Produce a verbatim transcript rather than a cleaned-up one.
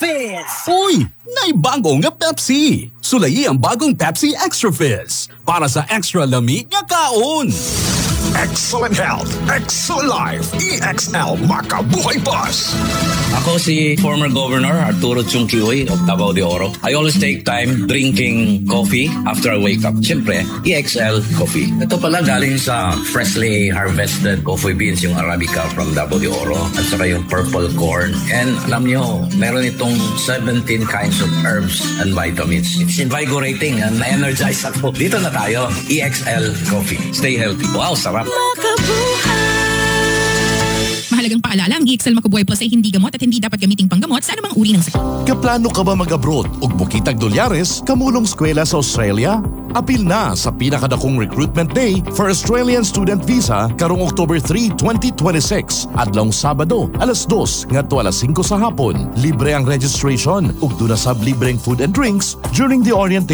Fizz! Uy! Naibagong nga Pepsi! Sulayi ang bagong Pepsi Extra Fizz para sa extra lami nga kaon! Excellent health, excellent life, E X L Makabuhay Plus. Ako si former Governor Arturo Chung Kiuy of Davao de Oro. I always take time drinking coffee after I wake up. Siyempre, E X L Coffee. Ito pala galing sa freshly harvested coffee beans, yung Arabica from Davao de Oro, at saka yung purple corn. And alam nyo, meron itong seventeen kinds of herbs and vitamins. It's invigorating and na-energize ako. Dito na tayo, E X L Coffee. Stay healthy. Wow, sarap. Mahalagang paalala, ang E X L Makabuhay Plus ay hindi gamot at hindi dapat gamiting panggamot sa anumang uri ng sakit. Kaplano ka ba mag-abroad ug bukitag dolyares kamulong eskwela sa Australia? Apil na sa pinakadakong recruitment day for Australian Student Visa karong October three, twenty twenty-six. Adlong Sabado, alas dos ngadto alas singko sa hapon. Libre ang registration ug duna sab libreng food and drinks during the orientation.